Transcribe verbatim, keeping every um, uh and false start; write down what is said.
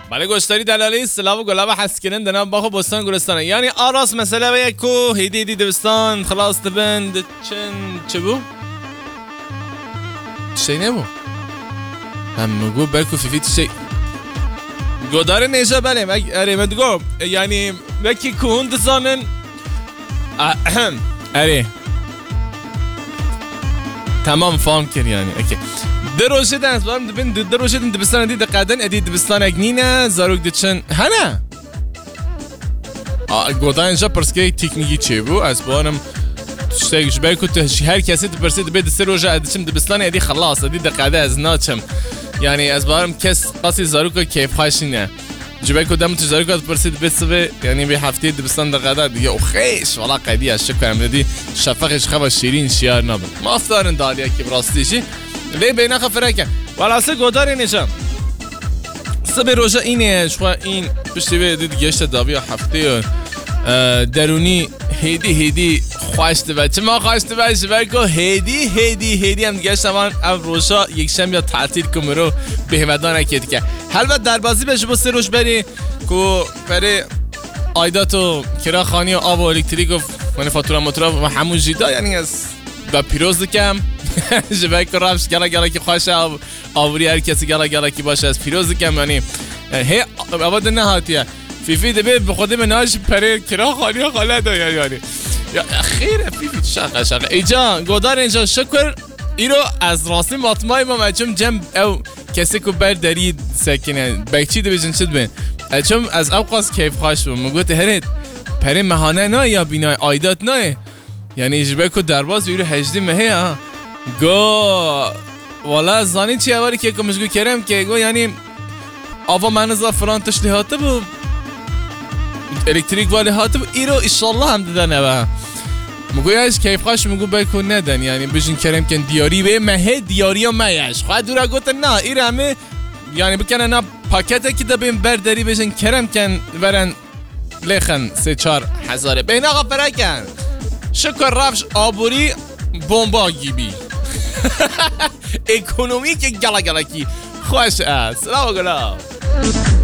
بله گشتاری دلالی سلاو و گلاب حس کنن دنام باخو بستان گلستانه یعنی آراس مسئله و یکو هیدی دی دبستان خلاص دبند چن چه بو؟ شی نبو هم مگو برکو فیفی شی گودار نیجا بله مگ اره مدگو یعنی وکی کهون دزانن اهم اره تمام فهم کر یعنی اوکی در روشه دنس بارم دبین در روشه دن دبستان دی دقیقاً ادی دبستان اگنینه زاروک دچن هنه گودار اینجا پرسکه تکنیکی چه بو از بارم تشتاقش بایکو تهش هر کسی تپرسید بید سر روشه ادیشم دبستان ادی خلاص ادی دقیقاً از ناچم یعنی از بارم کس قاسی زاروک کیف خاشینه جبای کدام تجاری کات پرسید بسوی یعنی به هفته دبستان دقیقه دیگه او خیش والا قیدی از شکر امدی شفقش خواه شیرین شیار نبود ما افتارن دالیا که براستیشی وی بینا خفره کن والا اصلا گوداری نیشم سبی روژه اینه شخوا این پشتی بی دید گشت داوی هفته درونی هیدی هیدی خواشته بچه ما خواشته بچه برکو هیدی هیدی هیدی هم گشت همان او روشا یک شم یا تعطیل کم رو به همدان اکید که حلوت در بازی بشه با سه روش بری که بری آیدات و کرا خانی و آب و الکتریک و من فاتورا موتورا و همون جیدا یعنی از با پیروز دکم جبه که رفش گلا گلا که خوشه آب آوری هر کسی گلا گلا که باشه از پیروز دکم یعنی هی آباد نهاتیه فیفی دبی به خودم ناش پره کرا خانی و خاله دا یعنی یا خیره فیفی شاقه شاقه ایجا گودار اینجا شکر ایرو از راستی مطمئی ما مچم جم او کسی که بر درید سکنه بکچی دو بیشن شد بین چون از اوقاس کیف خواهش بود مگوت هرید پره مهانه نه یا بینای آیدات نه یعنی اجبه که درباز ویرو هجدی مهه ها گو والا زانی چی اواری که کمشگو کرم که گو یعنی آوا منزا فران تشلی هاته بود الکتریک والی هاته بود ایرو ایشالله هم دادنه با مگویش کیف خواهش مگو بکن ندن یعنی بجن کرم کن دیاری به مهه دیاری و مهش خواهد دورا گوتن نه ایره همه یعنی بکنن نه پاکته که دا بین برداری بجن کرم کن برن لیخن سه چار هزاره بین آقا پرکن شکر رفش آبوری بومبا گیبی اکونومی که گلا گلا کی خوش است سلام گلا